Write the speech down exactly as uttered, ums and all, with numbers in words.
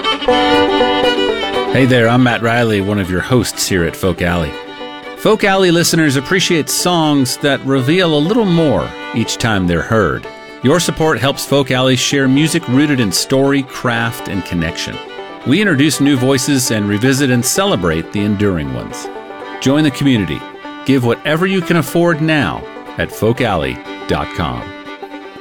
Hey there, I'm Matt Riley, one of your hosts here at Folk Alley. Folk Alley listeners appreciate songs that reveal a little more each time they're heard. Your support helps Folk Alley share music rooted in story, craft, and connection. We introduce new voices and revisit and celebrate the enduring ones. Join the community. Give whatever you can afford now at folk alley dot com.